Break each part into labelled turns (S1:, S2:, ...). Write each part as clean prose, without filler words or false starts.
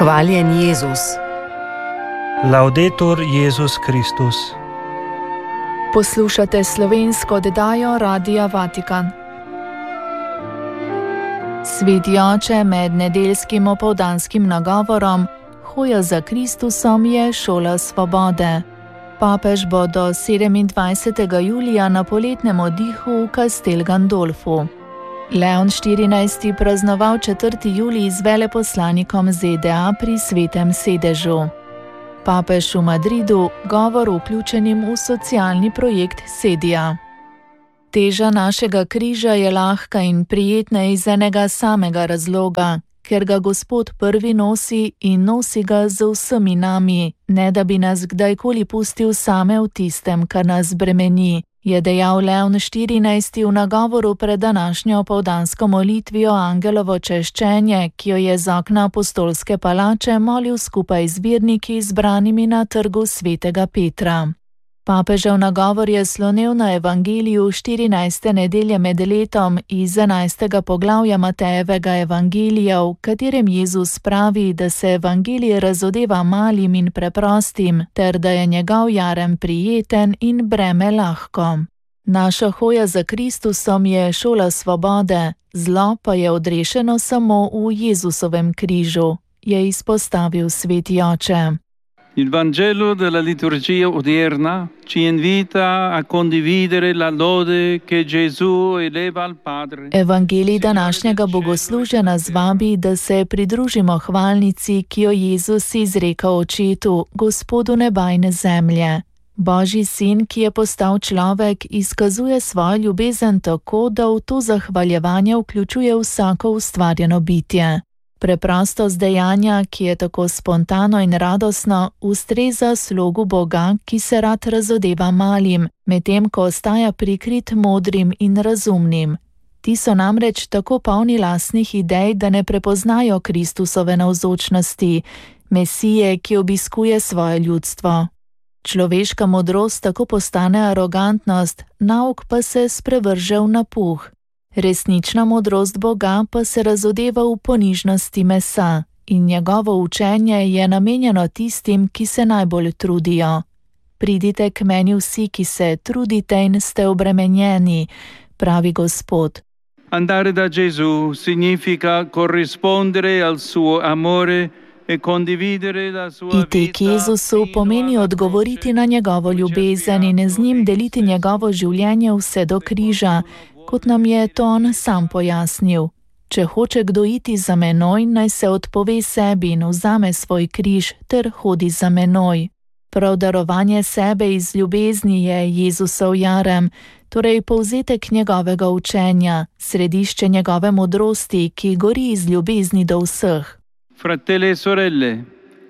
S1: Hvaljen Jezus.
S2: Laudetur Jezus Kristus.
S3: Poslušate slovensko oddajo Radia Vatikan. Sveti oče med nedeljskim opoldanskim nagovorom Hoja za Kristusom je šola svobode. Papež bo do 27. julija na poletnem oddihu v Castel Gandolfu. Leon XIV. Praznoval 4. julij z veleposlanikom ZDA pri Svetem sedežu. Papež v Madridu govor vključenim v socialni projekt Sedija. Teža našega križa je lahka in prijetna iz enega samega razloga, ker ga Gospod prvi nosi in nosi ga z vsemi nami, ne da bi nas kdajkoli pustil same v tistem, kar nas bremeni, je dejal Leon XIV. V nagovoru pred današnjo opoldansko molitvijo Angelovo češčenje, ki jo je z okna apostolske palače molil skupaj z verniki zbranimi na trgu Svetega Petra. Papežev nagovor je slonel na evangeliju 14. nedelje med letom iz 11. poglavja Matejevega evangelija, v katerem Jezus pravi, da se evangelij razodeva malim in preprostim, ter da je njegov jarem prijeten in breme lahko. Naša hoja za Kristusom je šola svobode, zlo pa je odrešeno samo v Jezusovem križu, je izpostavil sveti oče.
S4: Il Vangelo della liturgia odierna ci invita a condividere la lode che Gesù eleva al Padre.
S3: Evangelij današnjega bogoslužja nas vabi, da se pridružimo hvalnici, ki jo Jezus izreka Očetu, Gospodu neba in zemlje. Božji sin, ki je postal človek, izkazuje svojo ljubezen tako, da v to zahvaljevanje vključuje vsako ustvarjeno bitje. Preprostost dejanja, ki je tako spontano in radostno, ustreza slogu Boga, ki se rad razodeva malim, medtem ko ostaja prikrit modrim in razumnim. Ti so namreč tako polni lastnih idej, da ne prepoznajo Kristusove navzočnosti, Mesije, ki obiskuje svoje ljudstvo. Človeška modrost tako postane arogantnost, nauk pa se sprevrže v napuh. Resnična modrost Boga pa se razodeva v ponižnosti mesa in njegovo učenje je namenjeno tistim, ki se najbolj trudijo. Pridite k meni vsi, ki se trudite in ste obremenjeni, pravi Gospod.
S4: Andare da Gesù significa corrispondere al suo amore e condividere la sua vita.
S3: Iti k Jezusu pomeni odgovoriti na njegovo ljubezen in z njim deliti njegovo življenje vse do križa, kot nam je to on sam pojasnil. Če hoče kdo iti za menoj, naj se odpove sebi in vzame svoj križ ter hodi za menoj. Prav darovanje sebe iz ljubezni je Jezusov jarem, torej povzetek njegovega učenja, središče njegove modrosti, ki gori iz ljubezni do vseh.
S4: Fratelli e sorelle,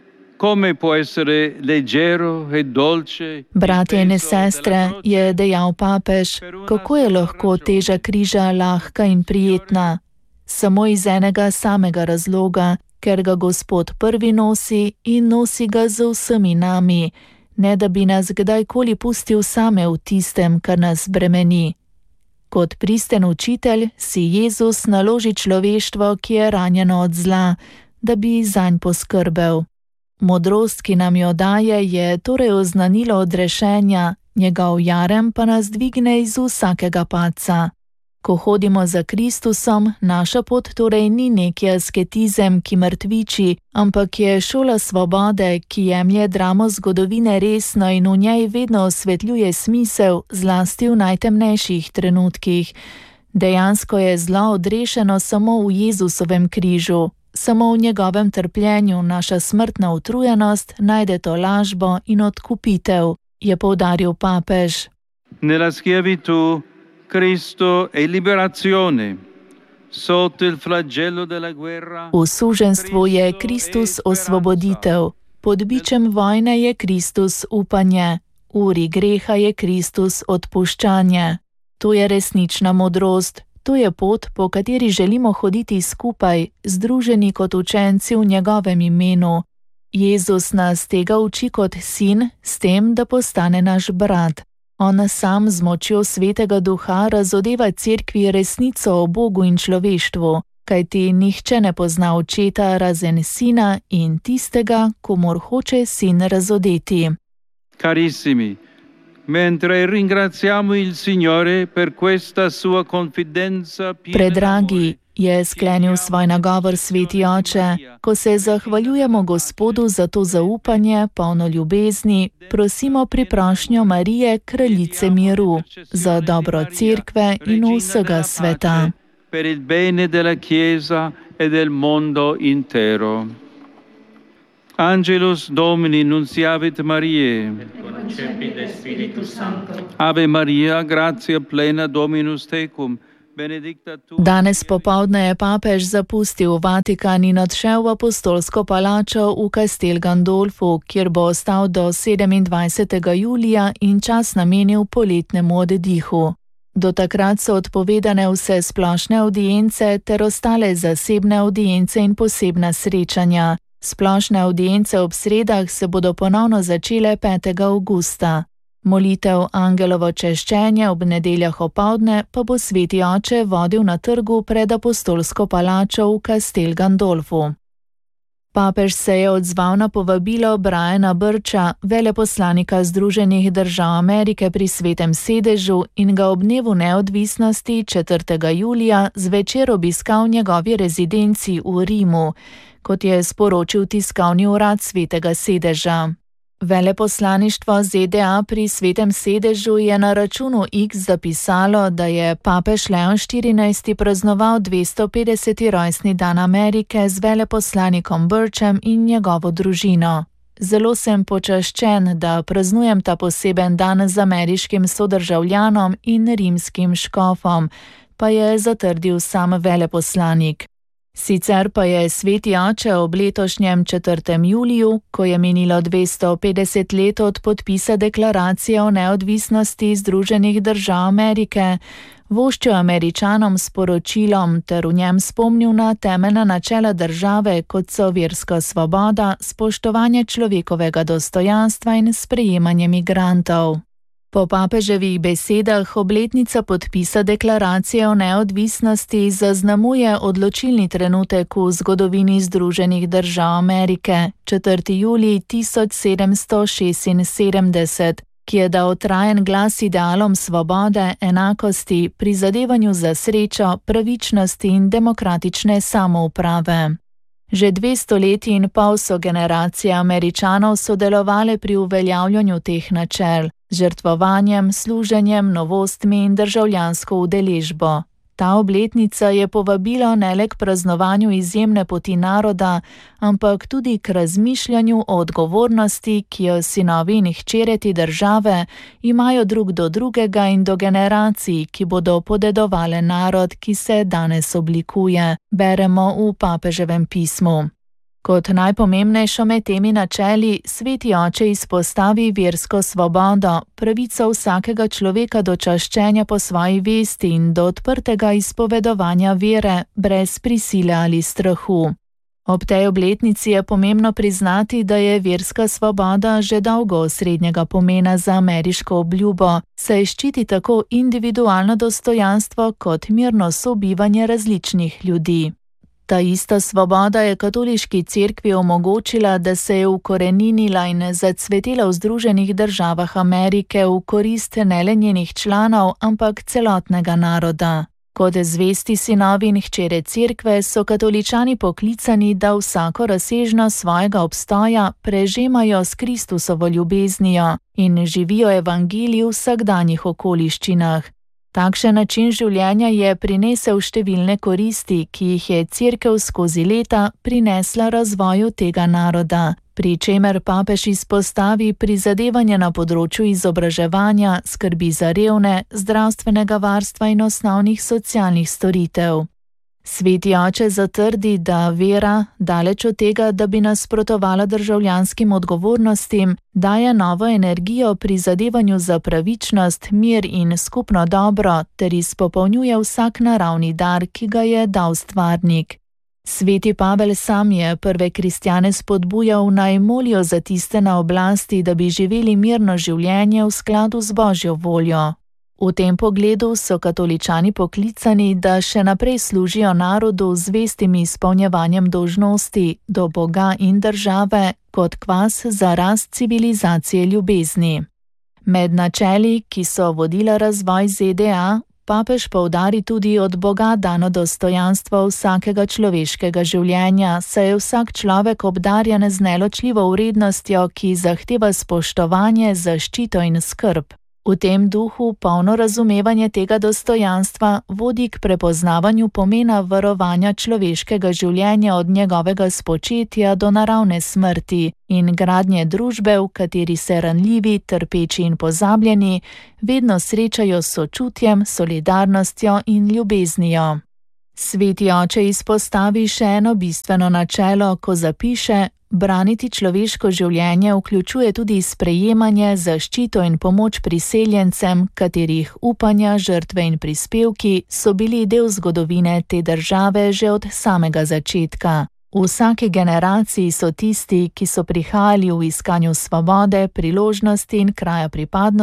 S4: come può essere leggero e dolce?
S3: Bratje in sestre, je dejal papež, kako je lahko teža križa lahka in prijetna? Samo iz enega samega razloga, ker ga Gospod prvi nosi in nosi ga z vsemi nami, ne da bi nas kdajkoli pustil same v tistem, kar nas bremeni. Kot pristen učitelj si Jezus naloži človeštvo, ki je ranjeno od zla, da bi zanj poskrbel. Modrost, ki nam jo daje, je torej oznanilo odrešenja, njegov jarem pa nas dvigne iz vsakega padca. Ko hodimo za Kristusom, naša pot torej ni neki asketizem, ki mrtviči, ampak je šola svobode, ki jemlje dramo zgodovine resno in v njej vedno osvetljuje smisel, zlasti v najtemnejših trenutkih. Dejansko je zlo odrešeno samo v Jezusovem križu. Samo v njegovem trpljenju naša smrtna utrujenost najde tolažbo in odkupitev, je poudaril papež.
S4: Nella schiavitù Cristo è liberazione. Sotto il flagello della guerra.
S3: V suženstvu je Kristus osvoboditev, pod bičem vojne je Kristus upanje, v uri greha je Kristus odpuščanje. To je resnična modrost. To je pot, po kateri želimo hoditi skupaj, združeni kot učenci v njegovem imenu. Jezus nas tega uči kot sin, s tem, da postane naš brat. On sam z močjo Svetega Duha razodeva cerkvi resnico o Bogu in človeštvu. kajti nihče ne pozna očeta razen sina in tistega, komur hoče sin razodeti.
S4: Carissimi, mentre ringraziamo il Signore per questa sua confidenza piena
S3: Predragi, je sklenil svoj nagovor sveti oče, ko se zahvaljujemo Gospodu za to zaupanje, polno ljubezni, prosimo priprošnjo Marije, kraljice miru, za dobro cerkve in vsega sveta.
S4: Per il bene della Chiesa e del mondo intero. Angelus Domini nunciavit Mariae.
S1: Concepit Spiritus Sancto.
S4: Ave Maria, gratia plena Dominus tecum. Benedicta tu.
S3: Danes popoldne je papež zapustil Vatikan in odšel v apostolsko palačo v Castel Gandolfu, kjer bo ostal do 27. julija in čas namenil poletnemu oddihu. Do takrat so odpovedane vse splošne avdience ter ostale zasebne avdience in posebna srečanja. Splošne avdience ob sredah se bodo ponovno začele 5. avgusta. Molitev Angelovo češčenje ob nedeljah opoldne pa bo sveti oče vodil na trgu pred apostolsko palačo v Castel Gandolfu. Papež se je odzval na povabilo Briana Bircha, veleposlanika Združenih držav Amerike pri Svetem sedežu, in ga ob dnevu neodvisnosti 4. julija zvečer obiskal v njegovi rezidenci v Rimu, kot je sporočil tiskovni urad Svetega sedeža. Veleposlaništvo ZDA pri Svetem sedežu je na računu X zapisalo, da je papež Leon XIV praznoval 250. rojstni dan Amerike z veleposlanikom Birchem in njegovo družino. Zelo sem počaščen, da praznujem ta poseben dan z ameriškim sodržavljanom in rimskim škofom, pa je zatrdil sam veleposlanik. Sicer pa je sveti oče ob letošnjem 4. juliju, ko je minilo 250 let od podpisa deklaracije o neodvisnosti Združenih držav Amerike, voščil Američanom s poročilom ter v njem spomnil na temeljna načela države, kot so verska svoboda, spoštovanje človekovega dostojanstva in sprejemanje migrantov. Po papeževih besedah obletnica podpisa deklaracije o neodvisnosti zaznamuje odločilni trenutek v zgodovini Združenih držav Amerike, 4. julij 1776, ki je dal trajen glas idealom svobode, enakosti, prizadevanju za srečo, pravičnosti in demokratične samouprave. Že 200 let in pol so generacije Američanov sodelovale pri uveljavljanju teh načel, žrtvovanjem, služenjem, novostmi in državljansko udeležbo. Ta obletnica je povabila ne le k praznovanju izjemne poti naroda, ampak tudi k razmišljanju o odgovornosti, ki jo sinovi in hčere te države imajo drug do drugega in do generacij, ki bodo podedovale narod, ki se danes oblikuje, beremo v papeževem pismu. Kot najpomembnejšo med temi načeli sveti oče izpostavi versko svobodo, pravico vsakega človeka do čaščenja po svoji vesti in do odprtega izpovedovanja vere, brez prisile ali strahu. Ob tej obletnici je pomembno priznati, da je verska svoboda že dolgo osrednjega pomena za ameriško obljubo, saj ščiti tako individualno dostojanstvo kot mirno sobivanje različnih ljudi. Ta ista svoboda je katoliški cerkvi omogočila, da se je ukoreninila in zacvetela v Združenih državah Amerike v korist ne le njenih članov, ampak celotnega naroda. Kot zvesti sinovi in hčere cerkve so katoličani poklicani, da vsako razsežnost svojega obstoja prežemajo s Kristusovo ljubeznijo in živijo evangelij v vsakdanjih okoliščinah. Takšen način življenja je prinesel številne koristi, ki jih je cerkev skozi leta prinesla razvoju tega naroda, pri čemer papež izpostavi prizadevanje na področju izobraževanja, skrbi za revne, zdravstvenega varstva in osnovnih socialnih storitev. Sveti oče zatrdi, da vera, daleč od tega, da bi nasprotovala državljanskim odgovornostim, daje novo energijo pri zadevanju za pravičnost, mir in skupno dobro ter izpopolnjuje vsak naravni dar, ki ga je dal stvarnik. Sveti Pavel sam je prve kristjane spodbujal, naj molijo za tiste na oblasti, da bi živeli mirno življenje v skladu z Božjo voljo. V tem pogledu so katoličani poklicani, da še naprej služijo narodu z zvestim izpolnjevanjem dolžnosti do Boga in države kot kvas za rast civilizacije ljubezni. Med načeli, ki so vodila razvoj ZDA, papež poudari tudi od Boga dano dostojanstvo vsakega človeškega življenja, saj je vsak človek obdarjen z neločljivo vrednostjo, ki zahteva spoštovanje, zaščito in skrb. V tem duhu polno razumevanje tega dostojanstva vodi k prepoznavanju pomena varovanja človeškega življenja od njegovega spočetja do naravne smrti in gradnje družbe, v kateri se ranljivi, trpeči in pozabljeni vedno srečajo s sočutjem, solidarnostjo in ljubeznijo. Sveti oče izpostavi še eno bistveno načelo, ko zapiše: braniti človeško življenje vključuje tudi sprejemanje, zaščito in pomoč priseljencem, katerih upanja, žrtve in prispevki so bili del zgodovine te države že od samega začetka. V vsaki generaciji so tisti, ki so prihajali v iskanju svobode, priložnosti in kraja pripadnosti,